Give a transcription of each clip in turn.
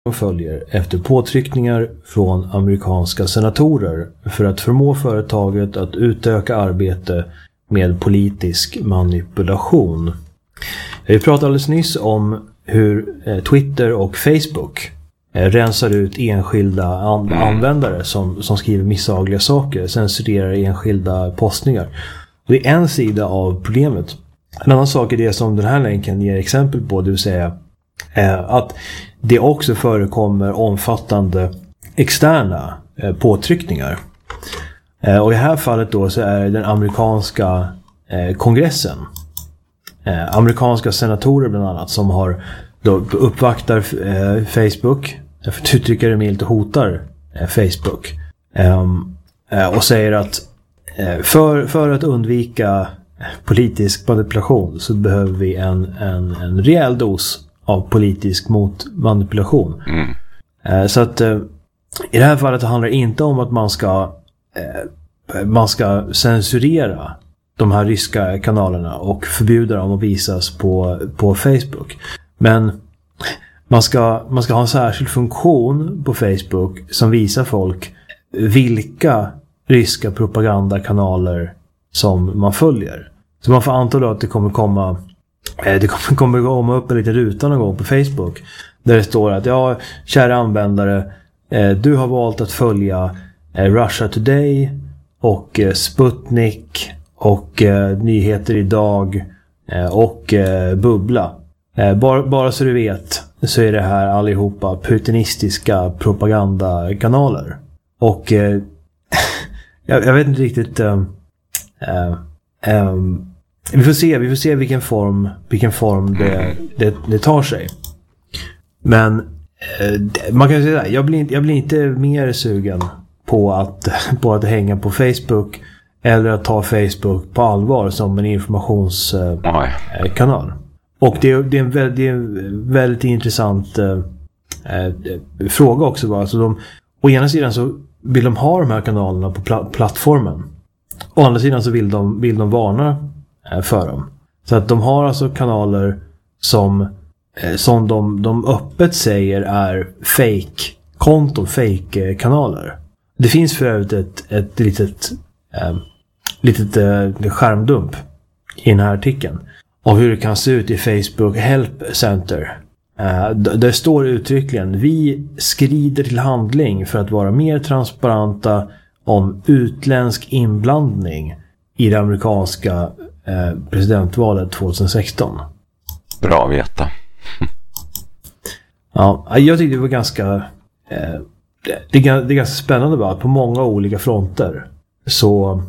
de följer efter påtryckningar från amerikanska senatorer för att förmå företaget att utöka arbete med politisk manipulation. Vi pratade alldeles nyss om hur Twitter och Facebook rensar ut enskilda användare som skriver misshagliga saker, censurerar enskilda postningar. Och det är en sida av problemet. En annan sak är det som den här länken ger exempel på, det vill säga att det också förekommer omfattande externa påtryckningar. Och i det här fallet då så är det den amerikanska kongressen, amerikanska senatorer bland annat, som har då uppvaktar Facebook, för att uttrycka det milt, och hotar Facebook och säger att för att undvika politisk manipulation så behöver vi en rejäl dos av politisk manipulation. Så att i det här fallet handlar det inte om att man ska censurera de här ryska kanalerna och förbjuda dem att visas på Facebook. Men man ska ha en särskild funktion på Facebook som visar folk vilka ryska propagandakanaler som man följer. Så man får anta att det kommer komma upp en liten ruta någon gång på Facebook där det står att ja, kära användare, du har valt att följa Russia Today och Sputnik och Nyheter idag och Bubbla. Bara så du vet så är det här allihopa putinistiska propagandakanaler. Och jag vet inte riktigt vi får se vilken form det tar sig. Men man kan ju säga jag blir inte mer sugen på att hänga på Facebook eller att ta Facebook på allvar som en informationskanal. Och det är en väldigt intressant fråga också. Alltså å ena sidan så vill de ha de här kanalerna på plattformen. Å andra sidan så vill de varna för dem. Så att de har alltså kanaler som de öppet säger är fake-konton, fake-kanaler. Det finns för övrigt ett litet skärmdump i den här artikeln av hur det kan se ut i Facebook Help Center. Där står uttryckligen: vi skrider till handling för att vara mer transparenta om utländsk inblandning i det amerikanska presidentvalet 2016. Bra att veta. Ja, jag tyckte det var ganska det är ganska spännande bara, på många olika fronter så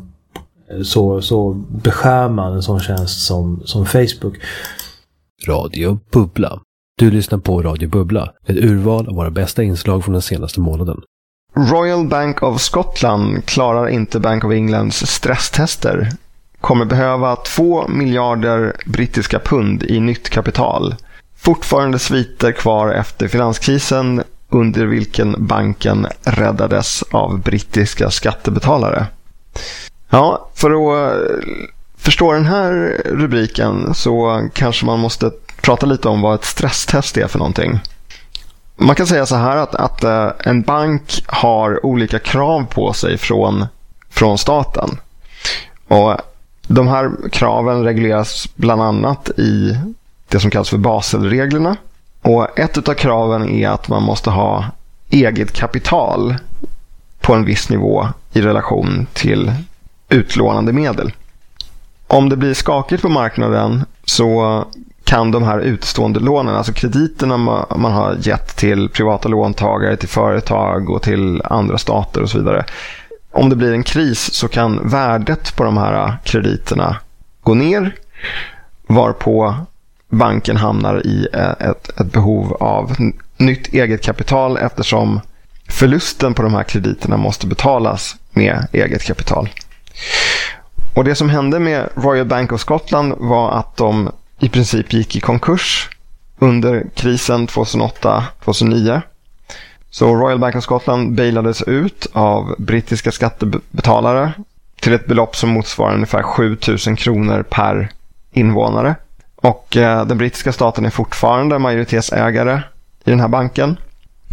beskär man en sån tjänst som Facebook. Radio Bubbla. Du lyssnar på Radio Bubbla, ett urval av våra bästa inslag från den senaste månaden. Royal Bank of Scotland klarar inte Bank of Englands stresstester. Kommer behöva 2 miljarder brittiska pund i nytt kapital. Fortfarande sviter kvar efter finanskrisen, under vilken banken räddades av brittiska skattebetalare. Ja, för att förstå den här rubriken så kanske man måste prata lite om vad ett stresstest är för någonting. Man kan säga så här att en bank har olika krav på sig från staten. Och de här kraven regleras bland annat i det som kallas för Baselreglerna. Och ett av kraven är att man måste ha eget kapital på en viss nivå i relation till utlånande medel. Om det blir skakigt på marknaden så kan de här utstående lånen, alltså krediterna man har gett till privata låntagare, till företag och till andra stater och så vidare. Om det blir en kris så kan värdet på de här krediterna gå ner, varpå banken hamnar i ett behov av nytt eget kapital, eftersom förlusten på de här krediterna måste betalas med eget kapital. Och det som hände med Royal Bank of Scotland var att de i princip gick i konkurs under krisen 2008-2009. Så Royal Bank of Scotland bailades ut av brittiska skattebetalare till ett belopp som motsvarar ungefär 7 000 kronor per invånare. Och den brittiska staten är fortfarande majoritetsägare i den här banken.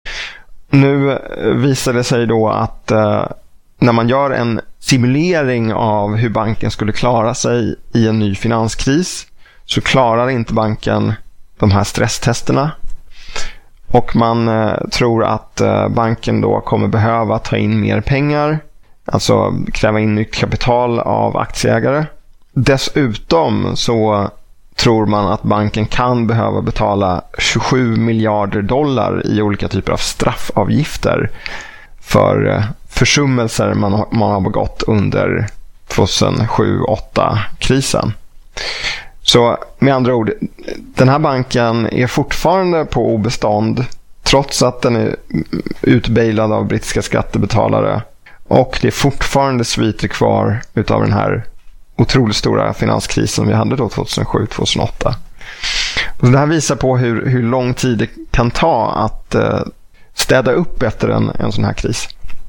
Nu visar det sig då att när man gör en simulering av hur banken skulle klara sig i en ny finanskris, så klarar inte banken de här stresstesterna. Och man tror att banken då kommer behöva ta in mer pengar, alltså kräva in nytt kapital av aktieägare. Dessutom så tror man att banken kan behöva betala 27 miljarder dollar i olika typer av straffavgifter för försummelser man har begått under 2007-2008-krisen. Så med andra ord, den här banken är fortfarande på obestånd trots att den är utbailad av brittiska skattebetalare, och det är fortfarande sviter kvar utav den här otroligt stora finanskrisen vi hade då 2007-2008. Så det här visar på hur lång tid det kan ta att städa upp efter en sån här kris.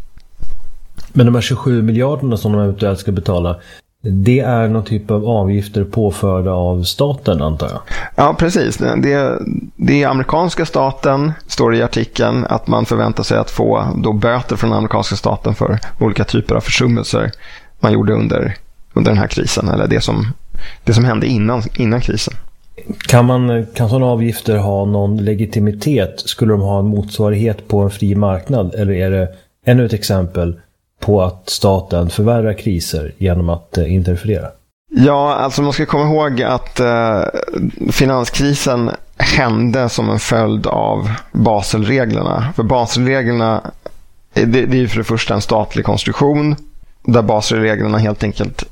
Men de här 27 miljarderna som de eventuellt ska betala, det är någon typ av avgifter påförda av staten, antar jag? Ja, precis. Det är amerikanska staten, står det i artikeln, att man förväntar sig att få då böter från amerikanska staten för olika typer av försummelser man gjorde under den här krisen, eller det som hände innan krisen. Kan sådana avgifter ha någon legitimitet? Skulle de ha en motsvarighet på en fri marknad, eller är det ännu ett exempel på att staten förvärrar kriser genom att interferera? Ja, alltså man ska komma ihåg att finanskrisen hände som en följd av Baselreglerna. För Baselreglerna, det är ju för det första en statlig konstruktion där Baselreglerna helt enkelt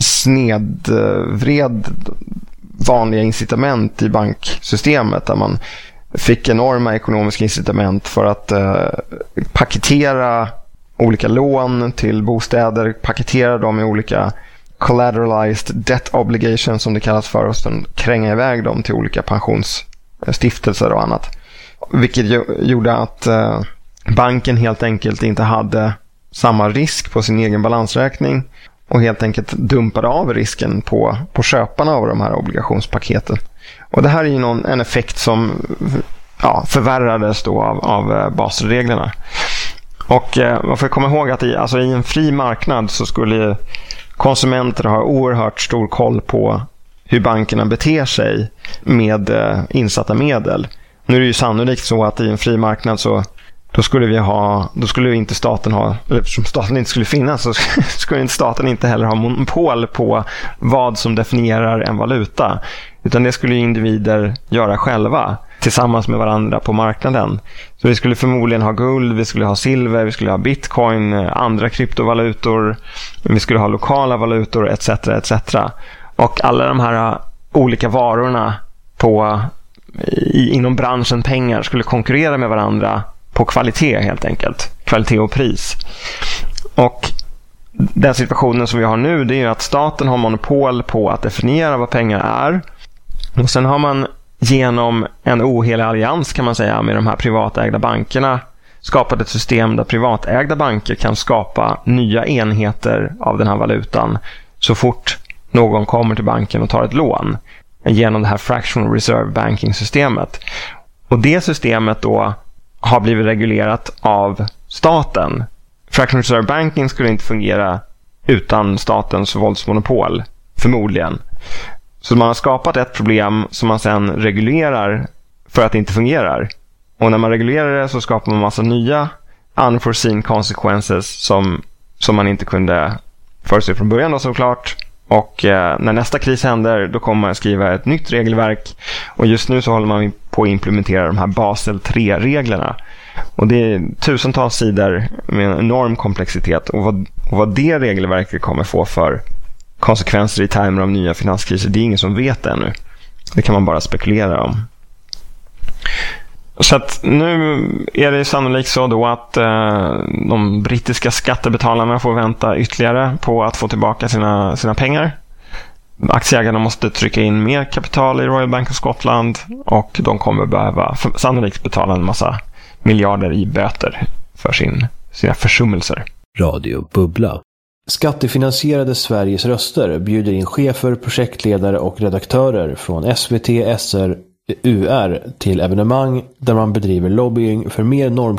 snedvred vanliga incitament i banksystemet, där man fick enorma ekonomiska incitament för att paketera olika lån till bostäder, paketera dem i olika collateralized debt obligations som det kallas för, och sen kränga iväg dem till olika pensionsstiftelser och annat. Vilket gjorde att banken helt enkelt inte hade samma risk på sin egen balansräkning och helt enkelt dumpade av risken på köparna av de här obligationspaketen. Och det här är ju en effekt som förvärrades då av Baselreglerna. Och man får komma ihåg att i en fri marknad så skulle konsumenter ha oerhört stor koll på hur bankerna beter sig med insatta medel. Nu är det ju sannolikt så att i en fri marknad så då skulle inte staten ha, eller eftersom staten inte skulle finnas, så skulle inte staten inte heller ha monopol på vad som definierar en valuta, utan det skulle individer göra själva tillsammans med varandra på marknaden. Så vi skulle förmodligen ha guld, vi skulle ha silver, vi skulle ha bitcoin, andra kryptovalutor, vi skulle ha lokala valutor etc. etc. Och alla de här olika varorna inom branschen pengar skulle konkurrera med varandra på kvalitet, helt enkelt. Kvalitet och pris. Och den situationen som vi har nu, det är ju att staten har monopol på att definiera vad pengar är. Och sen har man genom en ohelig allians, kan man säga, med de här privatägda bankerna skapat ett system där privatägda banker kan skapa nya enheter av den här valutan så fort någon kommer till banken och tar ett lån genom det här fractional reserve banking-systemet. Och det systemet då har blivit reglerat av staten. Fractional reserve banking skulle inte fungera utan statens våldsmonopol, förmodligen. Så man har skapat ett problem som man sedan reglerar för att det inte fungerar. Och när man reglerar det så skapar man massa nya unforeseen consequences som man inte kunde förutse från början då, såklart. Och när nästa kris händer, då kommer man att skriva ett nytt regelverk. Och just nu så håller man på att implementera de här Basel 3-reglerna. Och det är tusentals sidor med en enorm komplexitet. Och vad det regelverket kommer få för konsekvenser i termer av nya finanskriser, det är ingen som vet ännu. Det kan man bara spekulera om. Så att nu är det sannolikt så då att de brittiska skattebetalarna får vänta ytterligare på att få tillbaka sina pengar. Aktieägarna måste trycka in mer kapital i Royal Bank of Scotland och de kommer behöva sannolikt betala en massa miljarder i böter för sina försummelser. Radio Bubbla. Skattefinansierade Sveriges röster bjuder in chefer, projektledare och redaktörer från SVT, SR, UR till evenemang där man bedriver lobbying för mer